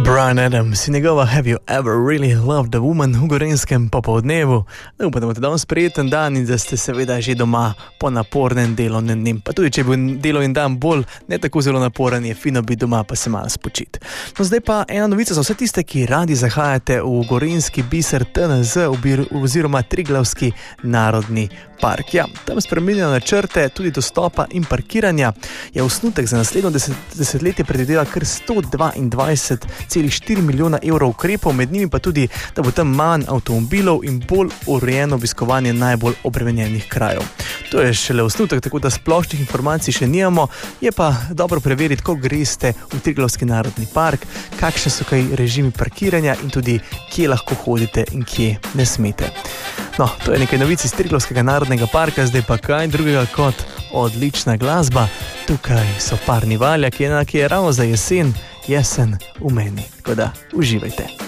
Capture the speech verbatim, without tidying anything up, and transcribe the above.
Bryan Adams in njegova Have you ever really loved a woman v Gorenjskem popoldnevu. Upam, da boste danes prijeten dan in da ste seveda že doma po napornem delovnem dnem. Pa tudi, če bo delovni dan bolj ne tako zelo naporen, je fino biti doma pa se malo spočiti. No, zdaj pa ena novica za vse tiste, ki radi zahajate v gorenjski biser T N Z oziroma Triglavski narodni park. Ja, tam spremenjajo načrte tudi dostopa in parkiranja. Je osnutek za naslednjo deset, desetletje predvideva kar sto dvaindvajset celih štiri milijona evrov ukrepov, med njimi pa tudi, da bo tam manj avtomobilov in bolj urejeno obiskovanje najbolj obremenjenih krajev. To je šele osnutek, tako da splošnih informacij še nimamo, je pa dobro preveriti, ko greste v Triglavski narodni park, kakšne so kaj režimi parkiranja in tudi kje lahko hodite in kje ne smete. No, to je nekaj novic iz Triglavskega narodnega parka, zdaj pa kaj drugega kot odlična glasba. Tukaj so Parni Valjak, ki je ravno za jesen, jesen v meni. Tako da uživajte.